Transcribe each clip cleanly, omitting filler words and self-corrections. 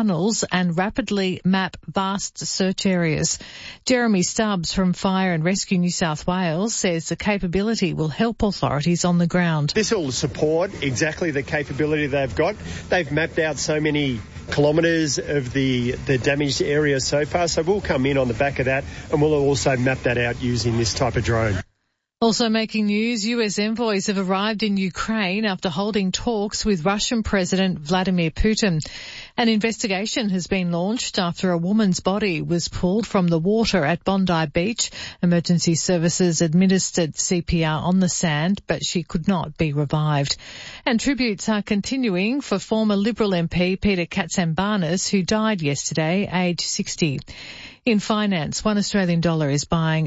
tunnels and rapidly map vast search areas. Jeremy Stubbs from Fire and Rescue New South Wales says the capability will help authorities on the ground. This will support exactly the capability they've got. They've mapped out so many kilometres of the damaged area so far, so we'll come in on the back of that and we'll also map that out using this type of drone. Also making news, US envoys have arrived in Ukraine after holding talks with Russian President Vladimir Putin. An investigation has been launched after a woman's body was pulled from the water at Bondi Beach. Emergency services administered CPR on the sand, but she could not be revived. And tributes are continuing for former Liberal MP Peter Katsambarnis, who died yesterday, aged 60. In finance, $1 Australian dollar is buying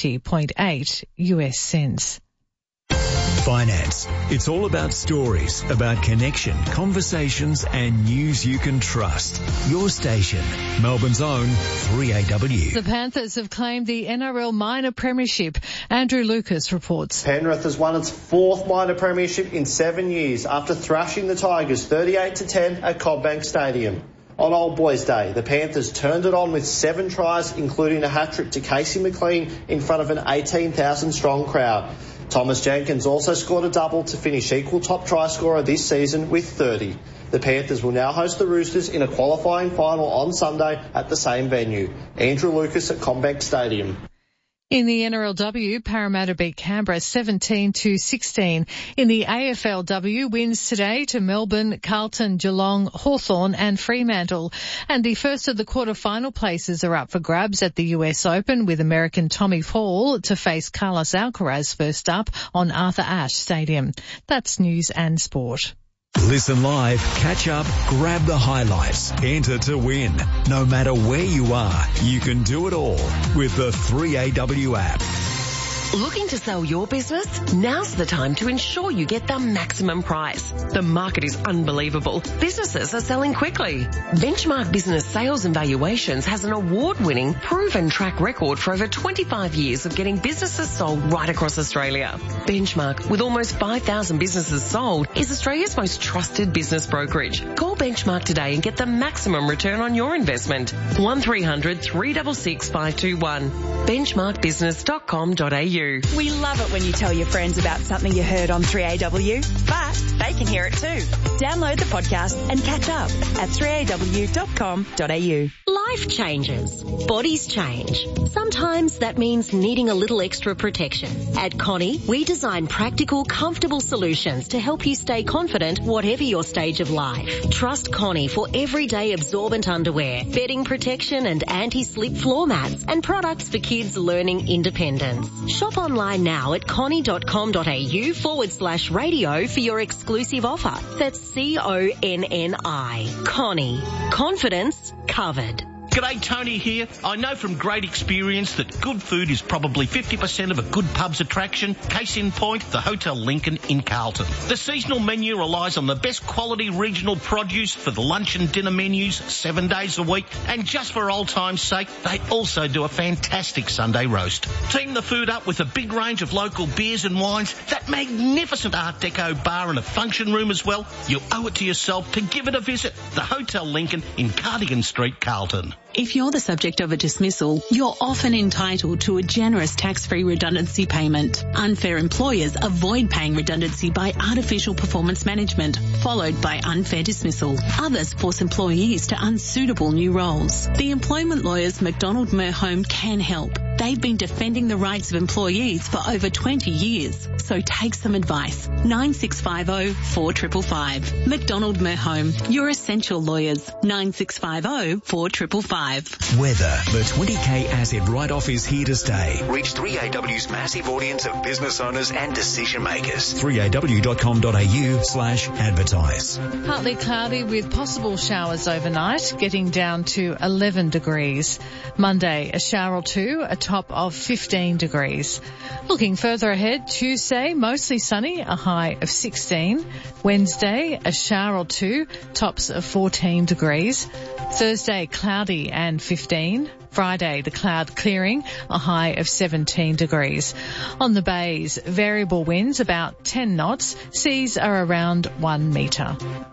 70.8 US cents. Finance. It's all about stories, about connection, conversations and news you can trust. Your station, Melbourne's own 3AW. The Panthers have claimed the NRL minor premiership. Andrew Lucas reports. Penrith has won its fourth minor premiership in 7 years after thrashing the Tigers 38-10 at CommBank Stadium. On Old Boys Day, the Panthers turned it on with 7 tries, including a hat-trick to Casey McLean in front of an 18,000-strong crowd. Thomas Jenkins also scored a double to finish equal top try scorer this season with 30. The Panthers will now host the Roosters in a qualifying final on Sunday at the same venue. Andrew Lucas at CommBank Stadium. In the NRLW, Parramatta beat Canberra 17-16. In the AFLW, wins today to Melbourne, Carlton, Geelong, Hawthorn and Fremantle. And the first of the quarter-final places are up for grabs at the US Open, with American Tommy Paul to face Carlos Alcaraz first up on Arthur Ashe Stadium. That's news and sport. Listen live, catch up, grab the highlights, enter to win. No matter where you are, you can do it all with the 3AW app. Looking to sell your business? Now's the time to ensure you get the maximum price. The market is unbelievable. Businesses are selling quickly. Benchmark Business Sales and Valuations has an award-winning, proven track record for over 25 years of getting businesses sold right across Australia. Benchmark, with almost 5,000 businesses sold, is Australia's most trusted business brokerage. Call Benchmark today and get the maximum return on your investment. 1300 366 521. benchmarkbusiness.com.au. We love it when you tell your friends about something you heard on 3AW, but they can hear it too. Download the podcast and catch up at 3aw.com.au. Life changes. Bodies change. Sometimes that means needing a little extra protection. At Connie, we design practical, comfortable solutions to help you stay confident whatever your stage of life. Trust Connie for everyday absorbent underwear, bedding protection and anti-slip floor mats, and products for kids learning independence. Shop online now at connie.com.au/radio for your exclusive offer. That's CONNI. Connie. Confidence covered. G'day, Tony here. I know from great experience that good food is probably 50% of a good pub's attraction. Case in point, the Hotel Lincoln in Carlton. The seasonal menu relies on the best quality regional produce for the lunch and dinner menus 7 days a week. And just for old time's sake, they also do a fantastic Sunday roast. Team the food up with a big range of local beers and wines, that magnificent Art Deco bar and a function room as well. You owe it to yourself to give it a visit. The Hotel Lincoln in Cardigan Street, Carlton. If you're the subject of a dismissal, you're often entitled to a generous tax-free redundancy payment. Unfair employers avoid paying redundancy by artificial performance management, followed by unfair dismissal. Others force employees to unsuitable new roles. The employment lawyers McDonald Merhome can help. They've been defending the rights of employees for over 20 years. So take some advice. 9650 4555. McDonald Merhome, your essential lawyers. 9650 4555. Weather. The 20K asset write-off is here to stay. Reach 3AW's massive audience of business owners and decision makers. 3aw.com.au/advertise. Partly cloudy with possible showers overnight, getting down to 11 degrees. Monday, a shower or two, a top of 15 degrees. Looking further ahead, Tuesday, mostly sunny, a high of 16. Wednesday, a shower or two, tops of 14 degrees. Thursday, cloudy and 15. Friday, the cloud clearing, a high of 17 degrees. On the bays, variable winds about 10 knots. Seas are around 1 metre.